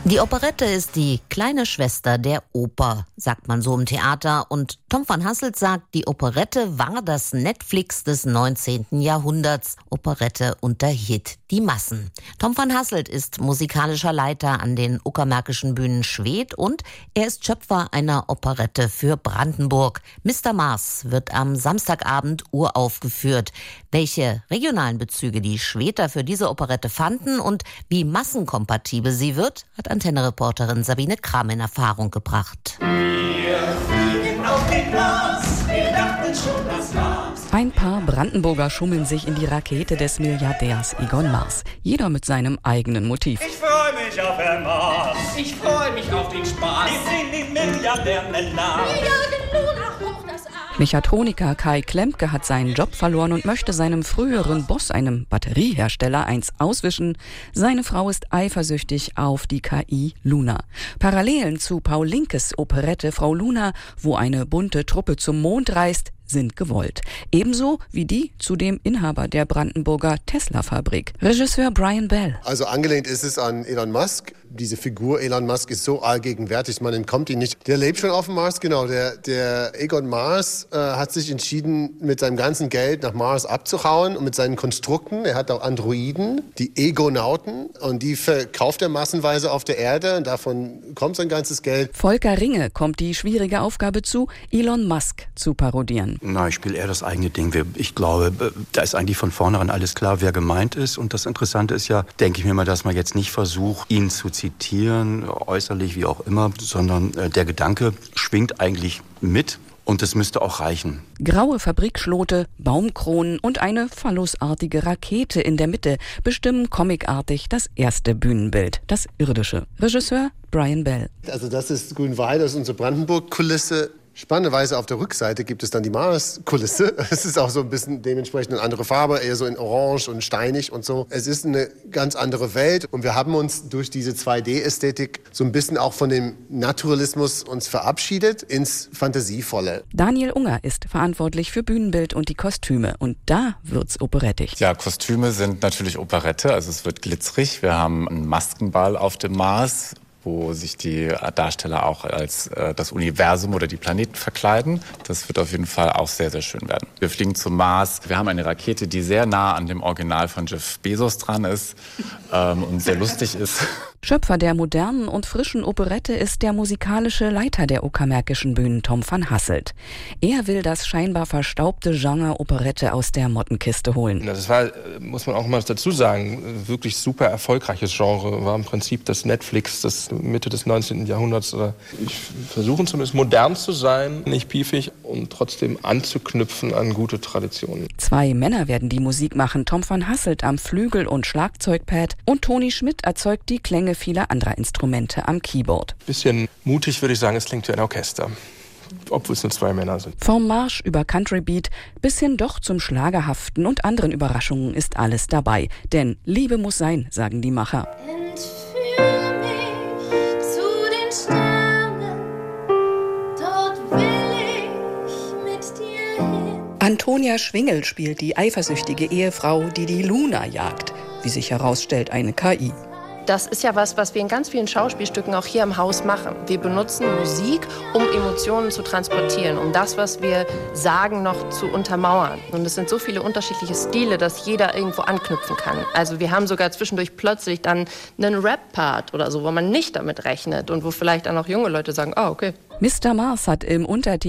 Die Operette ist die kleine Schwester der Oper, sagt man so im Theater. Und Tom van Hasselt sagt, die Operette war das Netflix des 19. Jahrhunderts. Operette unterhielt die Massen. Tom van Hasselt ist musikalischer Leiter an den Uckermärkischen Bühnen Schwedt und er ist Schöpfer einer Operette für Brandenburg. Mr. Mars wird am Samstagabend uraufgeführt. Welche regionalen Bezüge die Schwedter für diese Operette fanden und wie massenkompatibel sie wird, hat Antenne-Reporterin Sabine Kram in Erfahrung gebracht. Wir fliegen auf den Mars, wir dachten schon, das war's. Ein paar Brandenburger schummeln sich in die Rakete des Milliardärs Egon Mars. Jeder mit seinem eigenen Motiv. Ich freue mich auf den Mars. Ich freue mich auf den Spaß. Wir sehen den Milliardär Männer. Mechatroniker Kai Klempke hat seinen Job verloren und möchte seinem früheren Boss, einem Batteriehersteller, eins auswischen. Seine Frau ist eifersüchtig auf die KI Luna. Parallelen zu Paul Linkes Operette Frau Luna, wo eine bunte Truppe zum Mond reist, sind gewollt. Ebenso wie die zu dem Inhaber der Brandenburger Tesla-Fabrik, Regisseur Brian Bell. Also angelehnt ist es an Elon Musk. Diese Figur Elon Musk ist so allgegenwärtig, man entkommt ihn nicht. Der lebt schon auf dem Mars, genau. Der Egon Mars hat sich entschieden, mit seinem ganzen Geld nach Mars abzuhauen und mit seinen Konstrukten. Er hat auch Androiden, die Egonauten, und die verkauft er massenweise auf der Erde und davon kommt sein ganzes Geld. Volker Ringe kommt die schwierige Aufgabe zu, Elon Musk zu parodieren. Na, ich spiele eher das eigene Ding. Ich glaube, da ist eigentlich von vornherein alles klar, wer gemeint ist. Und das Interessante ist ja, denke ich mir mal, dass man jetzt nicht versucht, ihn zu zitieren, äußerlich wie auch immer, sondern der Gedanke schwingt eigentlich mit. Und es müsste auch reichen. Graue Fabrikschlote, Baumkronen und eine phallusartige Rakete in der Mitte bestimmen comicartig das erste Bühnenbild, das irdische. Regisseur Brian Bell. Also das ist Grünwald, das ist unsere Brandenburg-Kulisse. Spannenderweise auf der Rückseite gibt es dann die Mars-Kulisse. Es ist auch so ein bisschen dementsprechend eine andere Farbe, eher so in Orange und steinig und so. Es ist eine ganz andere Welt und wir haben uns durch diese 2D-Ästhetik so ein bisschen auch von dem Naturalismus uns verabschiedet ins Fantasievolle. Daniel Unger ist verantwortlich für Bühnenbild und die Kostüme und da wird's operettig. Ja, Kostüme sind natürlich Operette, also es wird glitzerig. Wir haben einen Maskenball auf dem Mars, wo sich die Darsteller auch als das Universum oder die Planeten verkleiden. Das wird auf jeden Fall auch sehr, sehr schön werden. Wir fliegen zum Mars. Wir haben eine Rakete, die sehr nah an dem Original von Jeff Bezos dran ist und sehr lustig ist. Schöpfer der modernen und frischen Operette ist der musikalische Leiter der Uckermärkischen Bühnen, Tom van Hasselt. Er will das scheinbar verstaubte Genre Operette aus der Mottenkiste holen. Das war, muss man auch mal dazu sagen, wirklich super erfolgreiches Genre. War im Prinzip das Netflix des Mitte des 19. Jahrhunderts. Ich versuche zumindest modern zu sein, nicht piefig und trotzdem anzuknüpfen an gute Traditionen. 2 Männer werden die Musik machen, Tom van Hasselt am Flügel und Schlagzeugpad und Toni Schmidt erzeugt die Klänge vieler anderer Instrumente am Keyboard. Bisschen mutig würde ich sagen, es klingt wie ein Orchester, obwohl es nur 2 Männer sind. Vom Marsch über Country Beat bis hin doch zum Schlagerhaften und anderen Überraschungen ist alles dabei. Denn Liebe muss sein, sagen die Macher. Entführe mich zu den Sternen, dort will ich mit dir hin. Antonia Schwingel spielt die eifersüchtige Ehefrau, die die Luna jagt. Wie sich herausstellt, eine KI. Das ist ja was wir in ganz vielen Schauspielstücken auch hier im Haus machen. Wir benutzen Musik, um Emotionen zu transportieren, um das, was wir sagen, noch zu untermauern. Und es sind so viele unterschiedliche Stile, dass jeder irgendwo anknüpfen kann. Also wir haben sogar zwischendurch plötzlich dann einen Rap-Part oder so, wo man nicht damit rechnet und wo vielleicht dann auch junge Leute sagen, okay. Mr. Mars hat im Untertitel